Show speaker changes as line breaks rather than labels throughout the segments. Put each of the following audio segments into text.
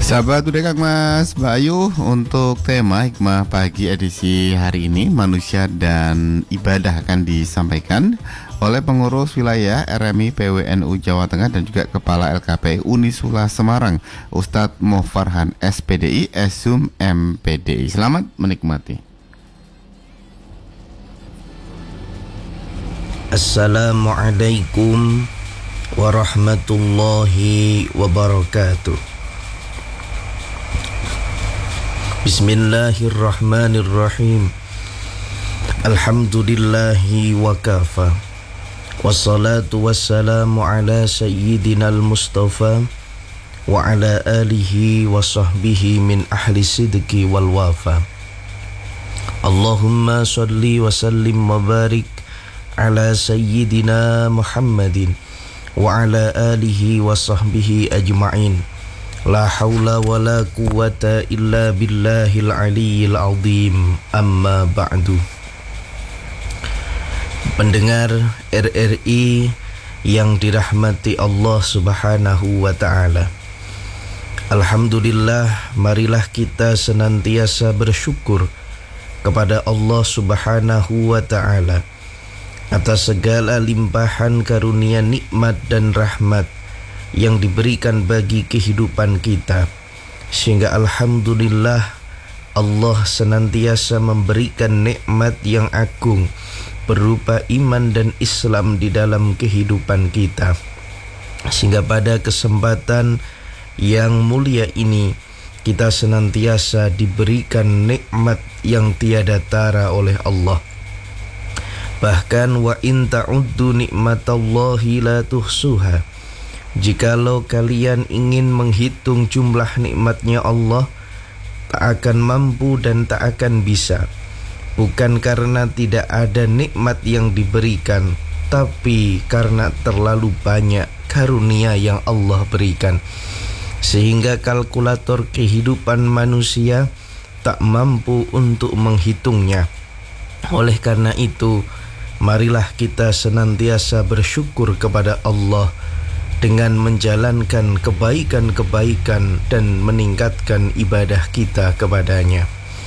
Sahabat udah Kang Mas Bayu, untuk tema hikmah pagi edisi hari ini, manusia dan ibadah, akan disampaikan oleh pengurus wilayah RMI PWNU Jawa Tengah dan juga Kepala LKP Unisula Semarang, Ustadz Mofarhan SPDI Esum MPDI. Selamat menikmati.
Assalamualaikum warahmatullahi wabarakatuh. Bismillahirrahmanirrahim. Alhamdulillahi wa kafa. Wassalatu wassalamu ala sayyidinal mustafa wa ala alihi wa sahbihi min ahli sidqi wal wafa. Allahumma salli wa sallim wa barik ala sayyidina Muhammadin wa ala alihi wa sahbihi ajma'in. La haula wa la quwata illa billahil aliyyil azim. Amma ba'du. Pendengar RRI yang dirahmati Allah Subhanahu wa ta'ala, alhamdulillah, marilah kita senantiasa bersyukur kepada Allah Subhanahu wa ta'ala atas segala limpahan karunia, nikmat dan rahmat yang diberikan bagi kehidupan kita, sehingga alhamdulillah Allah senantiasa memberikan nikmat yang agung berupa iman dan Islam di dalam kehidupan kita, sehingga pada kesempatan yang mulia ini kita senantiasa diberikan nikmat yang tiada tara oleh Allah. Bahkan wa in ta'uddu nikmatallahi la tuhsuha. Jikalau kalian ingin menghitung jumlah nikmatnya Allah, tak akan mampu dan tak akan bisa. Bukan karena tidak ada nikmat yang diberikan, tapi karena terlalu banyak karunia yang Allah berikan, sehingga kalkulator kehidupan manusia tak mampu untuk menghitungnya. Oleh karena itu, marilah kita senantiasa bersyukur kepada Allah dengan menjalankan kebaikan-kebaikan dan meningkatkan ibadah kita kepadanya.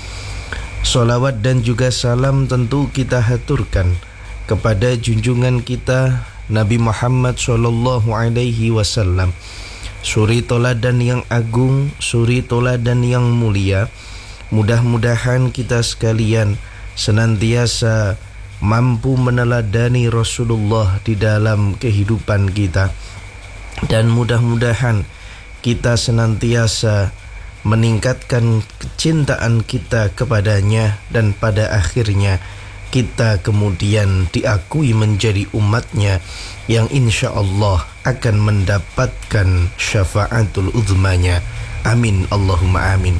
Salawat dan juga salam tentu kita haturkan kepada junjungan kita Nabi Muhammad SAW, suri toladan yang agung, suri toladan yang mulia. Mudah-mudahan kita sekalian senantiasa mampu meneladani Rasulullah di dalam kehidupan kita, dan mudah-mudahan kita senantiasa meningkatkan kecintaan kita kepadanya, dan pada akhirnya kita kemudian diakui menjadi umatnya yang insya Allah akan mendapatkan syafaatul uzmanya. Amin Allahumma amin.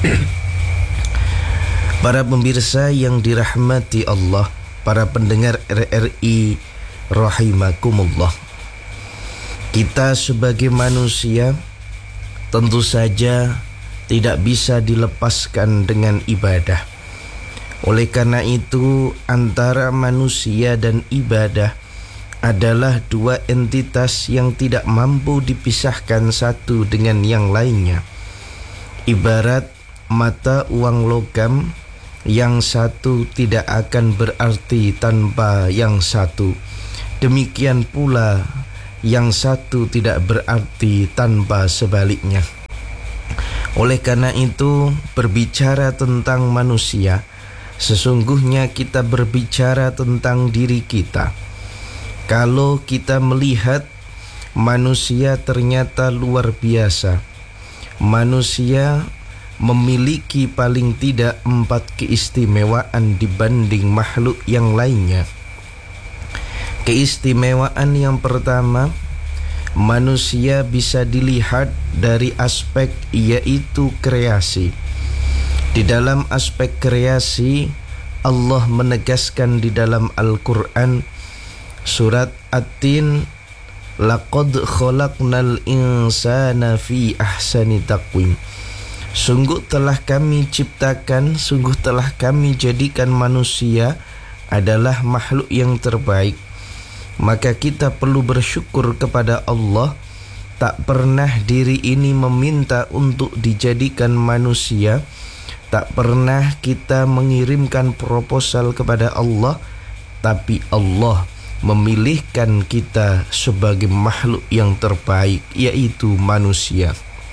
Para pemirsa yang dirahmati Allah, para pendengar RRI rahimakumullah, kita sebagai manusia tentu saja tidak bisa dilepaskan dengan ibadah. Oleh karena itu, antara manusia dan ibadah adalah dua entitas yang tidak mampu dipisahkan satu dengan yang lainnya. Ibarat mata uang logam, yang satu tidak akan berarti tanpa yang satu. Demikian pula yang satu tidak berarti tanpa sebaliknya. Oleh karena itu, berbicara tentang manusia, sesungguhnya kita berbicara tentang diri kita. Kalau kita melihat manusia ternyata luar biasa. Manusia memiliki paling tidak 4 keistimewaan dibanding makhluk yang lainnya. Keistimewaan yang pertama, manusia bisa dilihat dari aspek yaitu kreasi. Di dalam aspek kreasi, Allah menegaskan di dalam Al-Quran surat At-Tin, laqad khalaqnal insana fi ahsani taqwim. Sungguh telah kami ciptakan, sungguh telah kami jadikan manusia adalah makhluk yang terbaik. Maka kita perlu bersyukur kepada Allah tak pernah diri ini meminta untuk dijadikan manusia, tak pernah kita mengirimkan proposal kepada Allah, tapi Allah memilihkan kita sebagai makhluk yang terbaik, yaitu manusia.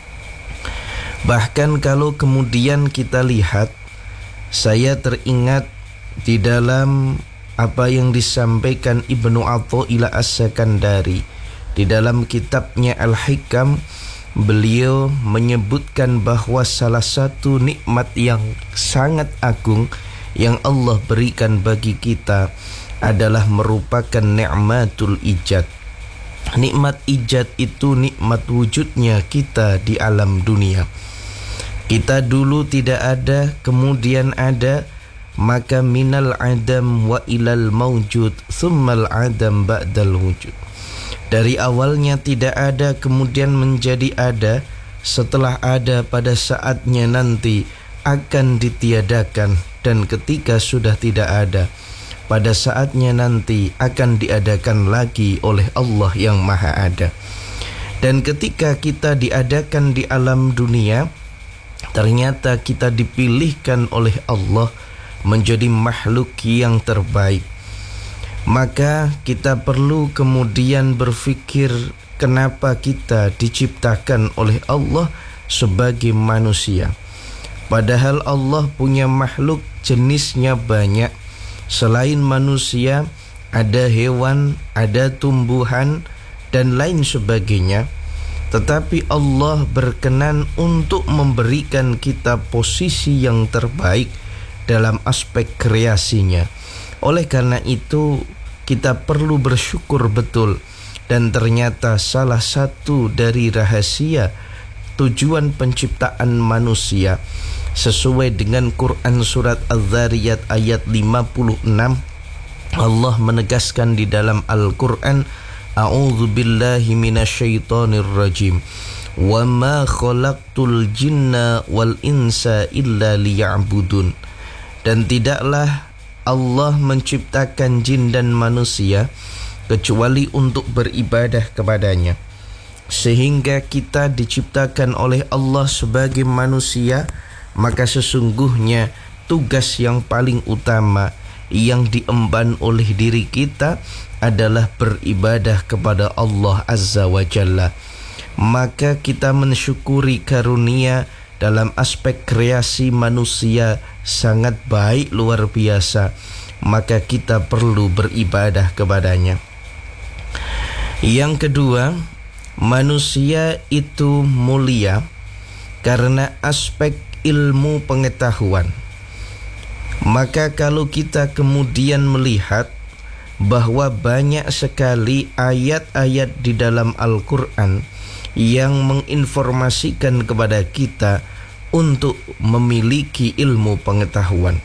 Bahkan kalau kemudian kita lihat, saya teringat di dalam apa yang disampaikan Ibnu Athaillah As-Sakandari di dalam kitabnya Al-Hikam. Beliau menyebutkan bahwa salah satu nikmat yang sangat agung yang Allah berikan bagi kita adalah merupakan nikmatul ijad. Nikmat ijad itu nikmat wujudnya kita di alam dunia. Kita dulu tidak ada, kemudian ada, maka minal adam wa ilal mawjud thummal adam ba'dal wujud. Dari awalnya tidak ada, kemudian menjadi ada, setelah ada pada saatnya nanti akan ditiadakan, dan ketika sudah tidak ada, pada saatnya nanti akan diadakan lagi oleh Allah yang Maha Ada. Dan ketika kita diadakan di alam dunia, ternyata kita dipilihkan oleh Allah menjadi makhluk yang terbaik. Maka kita perlu kemudian berpikir, kenapa kita diciptakan oleh Allah sebagai manusia. Padahal Allah punya makhluk jenisnya banyak. Selain manusia, ada hewan, ada tumbuhan, dan lain sebagainya. Tetapi Allah berkenan untuk memberikan kita posisi yang terbaik dalam aspek kreasinya. Oleh karena itu, kita perlu bersyukur betul. Dan ternyata salah satu dari rahasia tujuan penciptaan manusia sesuai dengan Quran surat Az-Zariyat ayat 56, Allah menegaskan di dalam Al-Quran, A'udzu billahi minasyaitonir rajim. Wa ma khalaqtul jinna wal insa illa liya'budun. Dan tidaklah Allah menciptakan jin dan manusia kecuali untuk beribadah kepadanya. Sehingga kita diciptakan oleh Allah sebagai manusia, maka sesungguhnya tugas yang paling utama yang diemban oleh diri kita adalah beribadah kepada Allah Azza wa Jalla. Maka kita mensyukuri karunia dalam aspek kreasi manusia sangat baik, luar biasa. Maka kita perlu beribadah kepadanya. Yang kedua, manusia itu mulia karena aspek ilmu pengetahuan. Maka kalau kita kemudian melihat bahwa banyak sekali ayat-ayat di dalam Al-Quran yang menginformasikan kepada kita untuk memiliki ilmu pengetahuan.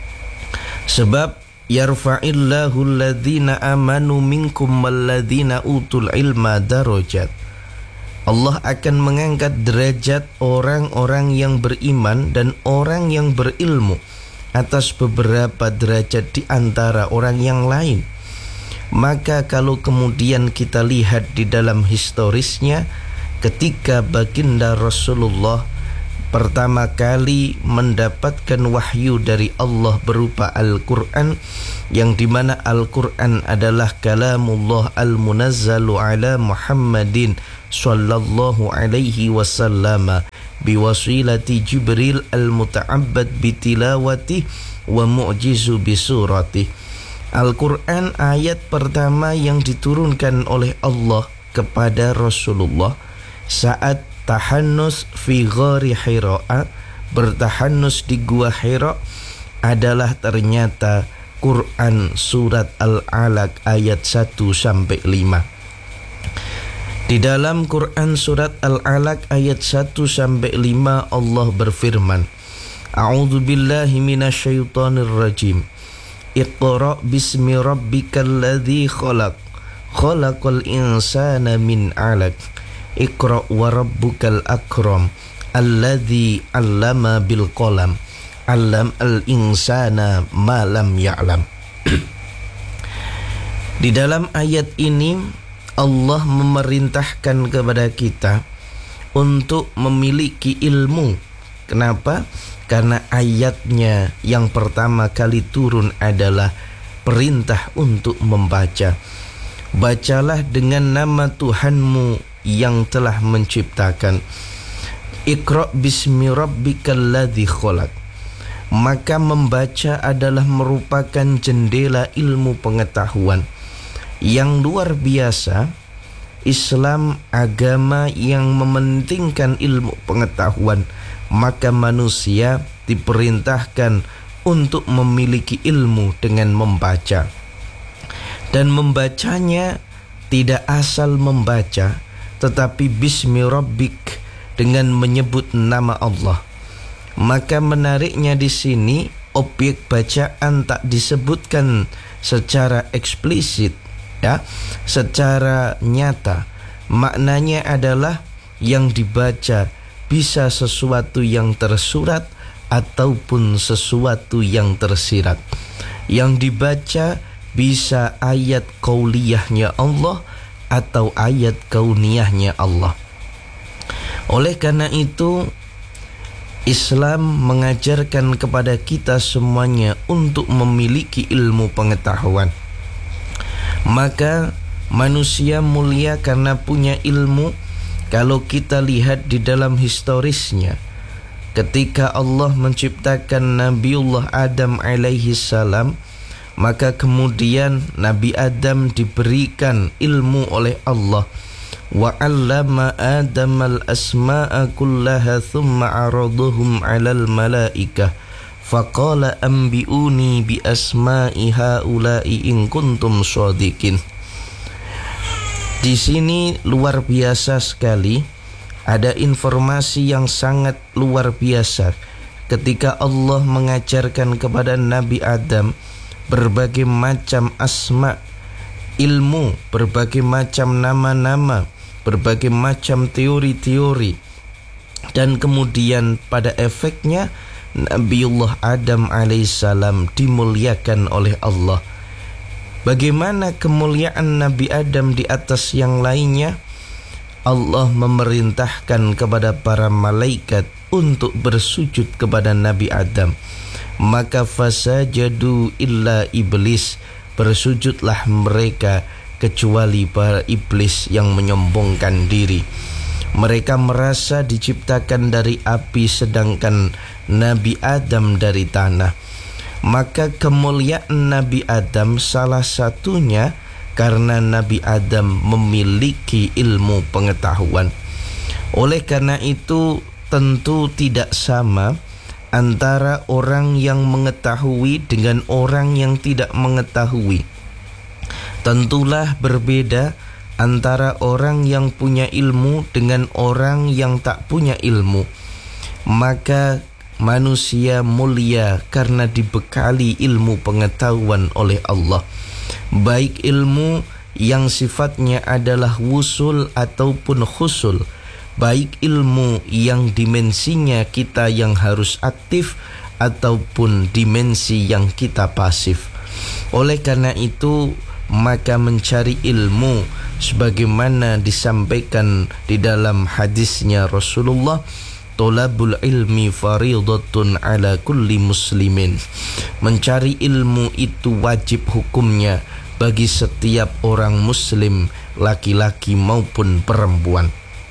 Sebab yarfa'illahu alladhina amanu minkum walladhina utul ilma darajat. Allah akan mengangkat derajat orang-orang yang beriman dan orang yang berilmu atas beberapa derajat di antara orang yang lain. Maka kalau kemudian kita lihat di dalam historisnya, ketika baginda Rasulullah pertama kali mendapatkan wahyu dari Allah berupa Al-Quran, yang dimana Al-Quran adalah kalamullah al-munazzalu ala Muhammadin sallallahu alaihi wasallam biwasilati Jibril al-muta'abbad bitilawati wa mu'jizu bisurati. Al-Quran ayat pertama yang diturunkan oleh Allah kepada Rasulullah saat tahannus fi ghari Hira, bertahannus di gua Hira, adalah ternyata Quran surat Al-Alaq ayat 1 sampai 5. Di dalam Quran surat Al-Alaq ayat 1 sampai 5 Allah berfirman, A'udzu billahi minasyaitonir rajim. Iqra bismi rabbikal ladzi khalaq. Khalaqal insana min 'alaq. Iqra wa rabbukal akram. Alladzi 'allama bil qalam. 'Allam al insana ma lam ya'lam. Di dalam ayat ini Allah memerintahkan kepada kita untuk memiliki ilmu. Kenapa? Karena ayatnya yang pertama kali turun adalah perintah untuk membaca. Bacalah dengan nama Tuhanmu yang telah menciptakan. Iqra' bismi rabbikal ladzi khalaq. Maka membaca adalah merupakan jendela ilmu pengetahuan yang luar biasa. Islam agama yang mementingkan ilmu pengetahuan, maka manusia diperintahkan untuk memiliki ilmu dengan membaca. Dan membacanya tidak asal membaca, tetapi bismi rabbik, dengan menyebut nama Allah. Maka menariknya di sini objek bacaan tak disebutkan secara eksplisit, ya, secara nyata. Maknanya adalah yang dibaca bisa sesuatu yang tersurat ataupun sesuatu yang tersirat. Yang dibaca bisa ayat qauliyahnya Allah atau ayat kauniyahnya Allah. Oleh karena itu, Islam mengajarkan kepada kita semuanya untuk memiliki ilmu pengetahuan. Maka manusia mulia karena punya ilmu. Kalau kita lihat di dalam historisnya, ketika Allah menciptakan Nabiullah Adam alaihi salam, maka kemudian Nabi Adam diberikan ilmu oleh Allah. Wa 'allama Adam al-asma'a kullaha thumma 'araduhum 'alal malaikah faqala anbi'uni bi asma'i haula'i in kuntum shadiqin. Di sini luar biasa sekali, ada informasi yang sangat luar biasa ketika Allah mengajarkan kepada Nabi Adam berbagai macam asma, ilmu, berbagai macam nama-nama, berbagai macam teori-teori, dan kemudian pada efeknya Nabiullah Adam alaihissalam dimuliakan oleh Allah. Bagaimana kemuliaan Nabi Adam di atas yang lainnya? Allah memerintahkan kepada para malaikat untuk bersujud kepada Nabi Adam. Maka fasajadu illa iblis, bersujudlah mereka kecuali para iblis yang menyombongkan diri. Mereka merasa diciptakan dari api sedangkan Nabi Adam dari tanah. Maka kemuliaan Nabi Adam salah satunya karena Nabi Adam memiliki ilmu pengetahuan. Oleh karena itu tentu tidak sama antara orang yang mengetahui dengan orang yang tidak mengetahui. Tentulah berbeda antara orang yang punya ilmu dengan orang yang tak punya ilmu. Maka manusia mulia karena dibekali ilmu pengetahuan oleh Allah. Baik ilmu yang sifatnya adalah wusul ataupun khusul, baik ilmu yang dimensinya kita yang harus aktif ataupun dimensi yang kita pasif. Oleh karena itu, maka mencari ilmu sebagaimana disampaikan di dalam hadisnya Rasulullah, Tolabul ilmi faridatun ala kulli muslimin. Mencari ilmu itu wajib hukumnya bagi setiap orang muslim, laki-laki maupun perempuan.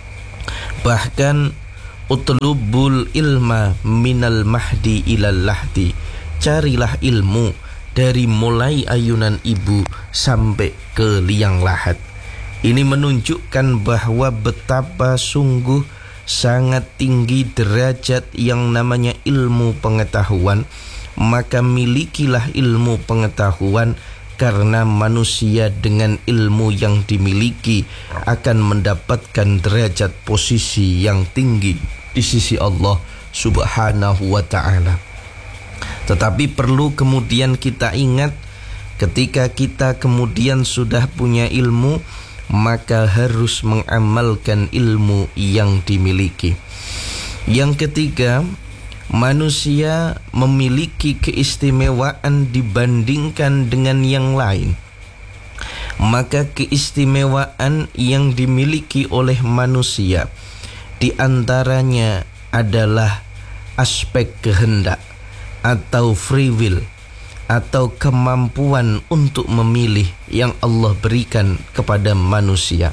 Bahkan utlubul ilma minal mahdi ilal lahdi. Carilah ilmu dari mulai ayunan ibu sampai ke liang lahat. Ini menunjukkan bahwa betapa sungguh sangat tinggi derajat yang namanya ilmu pengetahuan. Maka milikilah ilmu pengetahuan, karena manusia dengan ilmu yang dimiliki akan mendapatkan derajat posisi yang tinggi di sisi Allah Subhanahu wa ta'ala. Tetapi perlu kemudian kita ingat, ketika kita kemudian sudah punya ilmu, maka harus mengamalkan ilmu yang dimiliki. Yang ketiga, manusia memiliki keistimewaan dibandingkan dengan yang lain. Maka keistimewaan yang dimiliki oleh manusia di antaranya adalah aspek kehendak atau free will atau kemampuan untuk memilih yang Allah berikan kepada manusia.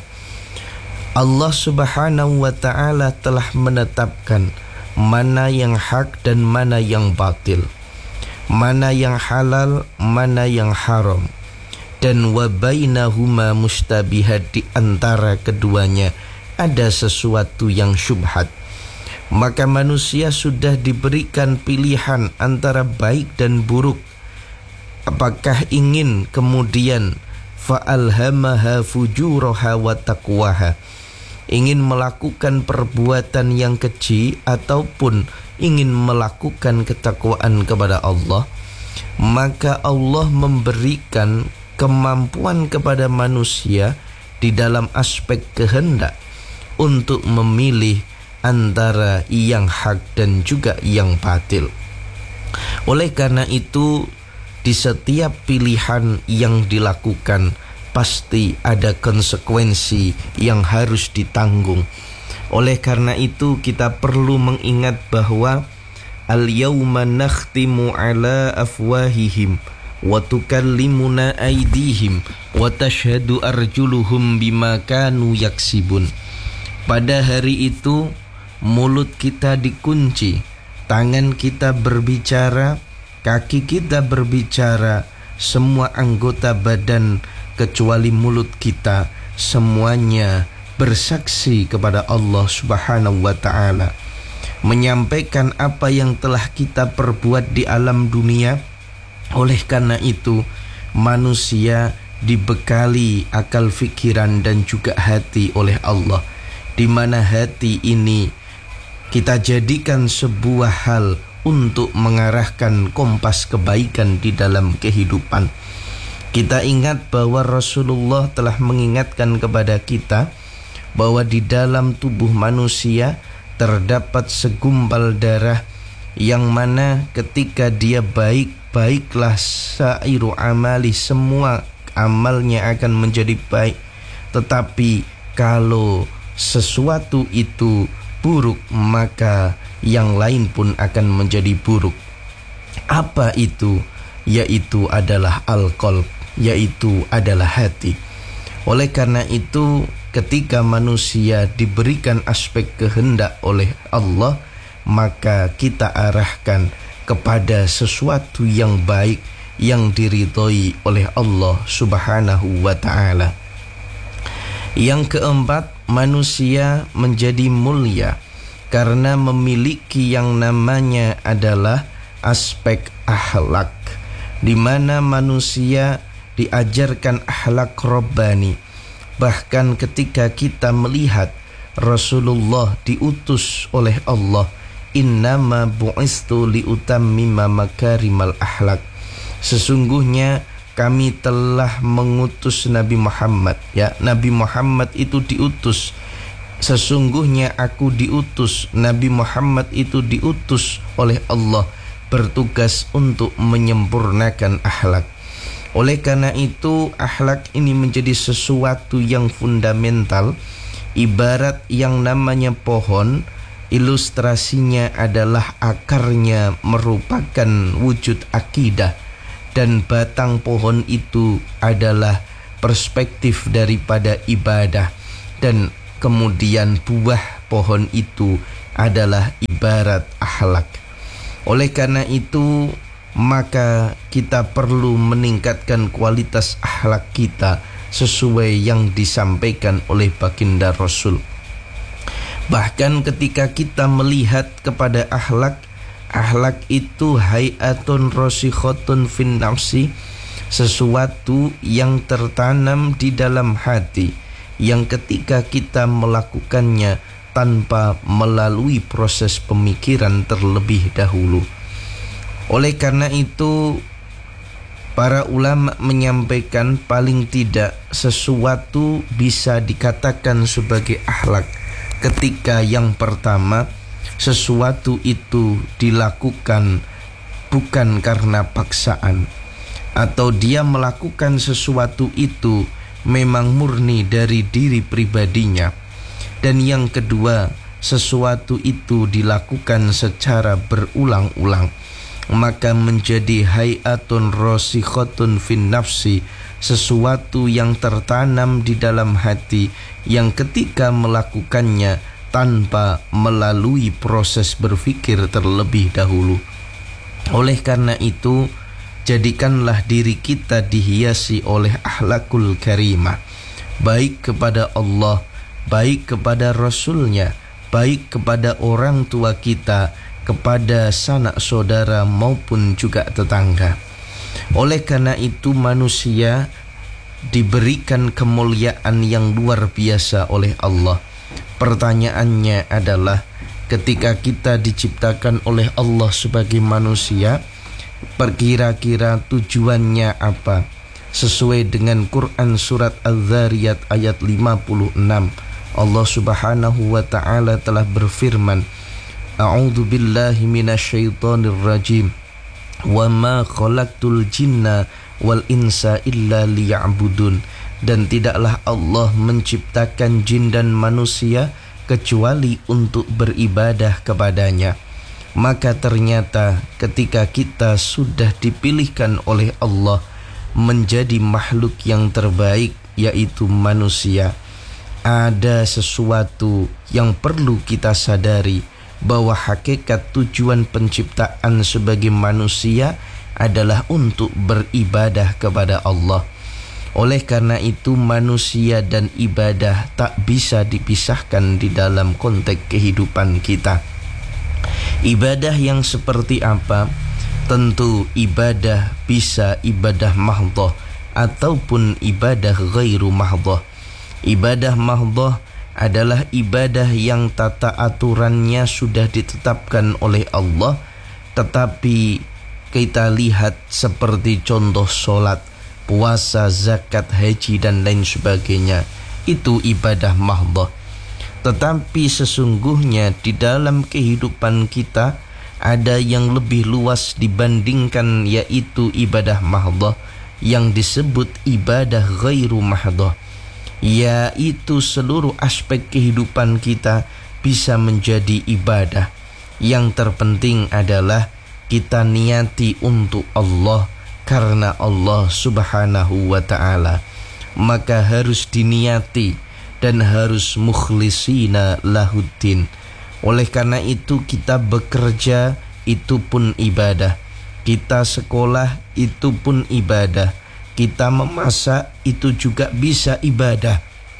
Allah Subhanahu wa ta'ala telah menetapkan mana yang hak dan mana yang batil, mana yang halal, mana yang haram, dan wa bainahuma mustabihat, di antara keduanya ada sesuatu yang syubhat. Maka manusia sudah diberikan pilihan antara baik dan buruk. Apakah ingin kemudian fa'alhamaha fujuraha wa taqwaha, ingin melakukan perbuatan yang keji ataupun ingin melakukan ketakwaan kepada Allah? Maka Allah memberikan kemampuan kepada manusia di dalam aspek kehendak untuk memilih antara yang hak dan juga yang batil. Oleh karena itu, di setiap pilihan yang dilakukan pasti ada konsekuensi yang harus ditanggung. Oleh karena itu, kita perlu mengingat bahwa al-yawma nakhtimu ala afwahihim wa tukallimuna aydihim wa tashhadu arjuluhum bima kanu yaksibun. Pada hari itu mulut kita dikunci, tangan kita berbicara, kaki kita berbicara, semua anggota badan kecuali mulut kita semuanya bersaksi kepada Allah Subhanahu wa ta'ala, menyampaikan apa yang telah kita perbuat di alam dunia. Oleh karena itu, manusia dibekali akal fikiran dan juga hati oleh Allah, di mana hati ini kita jadikan sebuah hal untuk mengarahkan kompas kebaikan di dalam kehidupan. Kita ingat bahwa Rasulullah telah mengingatkan kepada kita bahwa di dalam tubuh manusia terdapat segumpal darah yang mana ketika dia baik, baiklah sairu amali, semua amalnya akan menjadi baik. Tetapi kalau sesuatu itu buruk, maka yang lain pun akan menjadi buruk. Apa itu? Yaitu adalah al-qalb, yaitu adalah hati. Oleh karena itu, ketika manusia diberikan aspek kehendak oleh Allah, maka kita arahkan kepada sesuatu yang baik yang diridhoi oleh Allah Subhanahu wa ta'ala. Yang keempat, manusia menjadi mulia karena memiliki yang namanya adalah aspek akhlak, di mana manusia diajarkan akhlak Rabbani. Bahkan ketika kita melihat Rasulullah diutus oleh Allah, innama bu'istu liutammima makarimal akhlak, sesungguhnya kami telah mengutus Nabi Muhammad. Ya, Nabi Muhammad itu diutus. Sesungguhnya aku diutus. Nabi Muhammad itu diutus oleh Allah, bertugas untuk menyempurnakan akhlak. Oleh karena itu, akhlak ini menjadi sesuatu yang fundamental. Ibarat yang namanya pohon, ilustrasinya adalah akarnya merupakan wujud akidah, dan batang pohon itu adalah perspektif daripada ibadah, dan kemudian buah pohon itu adalah ibarat akhlak. Oleh karena itu, maka kita perlu meningkatkan kualitas akhlak kita sesuai yang disampaikan oleh baginda Rasul. Bahkan ketika kita melihat kepada akhlak, akhlak itu hayatun rasikhotun fin nafsi, sesuatu yang tertanam di dalam hati, yang ketika kita melakukannya tanpa melalui proses pemikiran terlebih dahulu. Oleh karena itu, para ulama menyampaikan paling tidak sesuatu bisa dikatakan sebagai akhlak ketika yang pertama, sesuatu itu dilakukan bukan karena paksaan, atau dia melakukan sesuatu itu memang murni dari diri pribadinya, dan yang kedua, sesuatu itu dilakukan secara berulang-ulang, maka menjadi hayatun rosikhatun fin nafsi, sesuatu yang tertanam di dalam hati, yang ketika melakukannya tanpa melalui proses berpikir terlebih dahulu. Oleh karena itu, jadikanlah diri kita dihiasi oleh akhlakul karimah, baik kepada Allah, baik kepada Rasulnya, baik kepada orang tua kita, kepada sanak saudara maupun juga tetangga. Oleh karena itu manusia diberikan kemuliaan yang luar biasa oleh Allah. Pertanyaannya adalah, ketika kita diciptakan oleh Allah sebagai manusia, kira-kira tujuannya apa? Sesuai dengan Quran surat Az-Zariyat ayat 56, Allah Subhanahu wa taala telah berfirman, A'udzu billahi minasyaitonir rajim. Wa ma khalaqtul jinna wal insa illa liya'budun. Dan tidaklah Allah menciptakan jin dan manusia kecuali untuk beribadah kepadanya. Maka ternyata ketika kita sudah dipilihkan oleh Allah menjadi makhluk yang terbaik, yaitu manusia, ada sesuatu yang perlu kita sadari, bahwa hakikat tujuan penciptaan sebagai manusia adalah untuk beribadah kepada Allah. Oleh karena itu manusia dan ibadah tak bisa dipisahkan di dalam konteks kehidupan kita. Ibadah yang seperti apa? Tentu ibadah bisa ibadah mahdhah ataupun ibadah ghairu mahdhah. Ibadah mahdhah adalah ibadah yang tata aturannya sudah ditetapkan oleh Allah, tetapi kita lihat seperti contoh sholat, puasa, zakat, haji dan lain sebagainya, itu ibadah mahdhah. Tetapi sesungguhnya di dalam kehidupan kita ada yang lebih luas dibandingkan, yaitu ibadah mahdhah, yang disebut ibadah ghairu mahdhah, yaitu seluruh aspek kehidupan kita bisa menjadi ibadah. Yang terpenting adalah kita niati untuk Allah, karena Allah Subhanahu wa ta'ala, maka harus diniati dan harus mukhlisina lahuddin. Oleh karena itu kita bekerja, itu pun ibadah. Kita sekolah, itu pun ibadah. Kita memasak, itu juga bisa ibadah.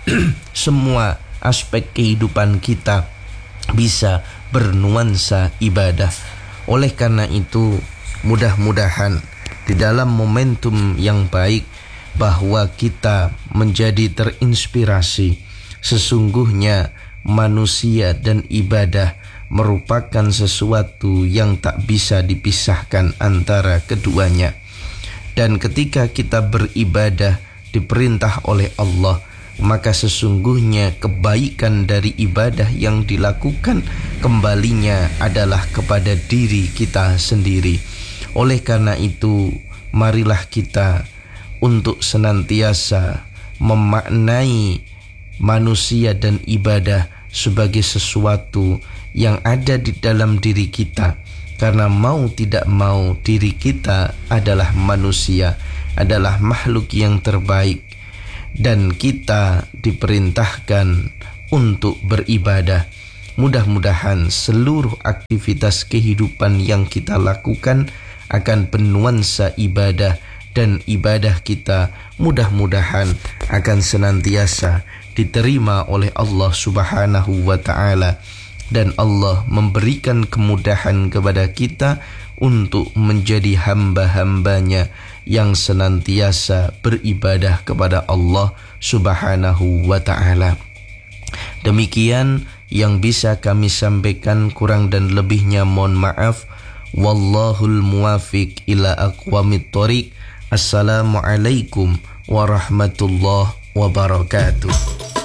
Semua aspek kehidupan kita bisa bernuansa ibadah. Oleh karena itu mudah-mudahan di dalam momentum yang baik bahwa kita menjadi terinspirasi. Sesungguhnya manusia dan ibadah merupakan sesuatu yang tak bisa dipisahkan antara keduanya. Dan ketika kita beribadah diperintah oleh Allah, maka sesungguhnya kebaikan dari ibadah yang dilakukan kembalinya adalah kepada diri kita sendiri. Oleh karena itu, marilah kita untuk senantiasa memaknai manusia dan ibadah sebagai sesuatu yang ada di dalam diri kita. Karena mau tidak mau diri kita adalah manusia, adalah makhluk yang terbaik, dan kita diperintahkan untuk beribadah. Mudah-mudahan seluruh aktivitas kehidupan yang kita lakukan akan bernuansa ibadah, dan ibadah kita mudah-mudahan akan senantiasa diterima oleh Allah Subhanahu wa ta'ala, dan Allah memberikan kemudahan kepada kita untuk menjadi hamba-hambanya yang senantiasa beribadah kepada Allah Subhanahu wa ta'ala. Demikian yang bisa kami sampaikan, kurang dan lebihnya mohon maaf. Wallahul muwafiq ila aqwamit thoriq. Assalamualaikum warahmatullahi wabarakatuh.